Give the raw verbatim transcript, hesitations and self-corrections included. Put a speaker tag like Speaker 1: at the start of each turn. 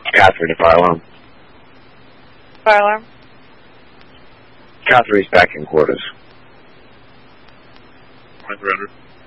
Speaker 1: Catherine, to fire alarm.
Speaker 2: Fire alarm.
Speaker 1: Catherine's back in quarters.
Speaker 3: Surrender.